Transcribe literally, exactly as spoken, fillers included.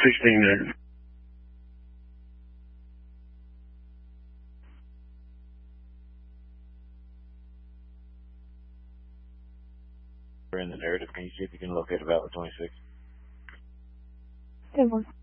sixteen there. In the narrative, can you see if you can locate a Valor twenty-six? ten one.